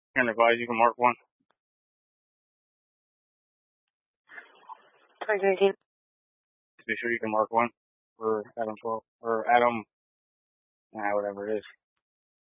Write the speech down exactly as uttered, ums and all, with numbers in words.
Here, advise you can mark one. Argentine. Be sure you can mark one for Adam twelve or Adam, nah, whatever it is.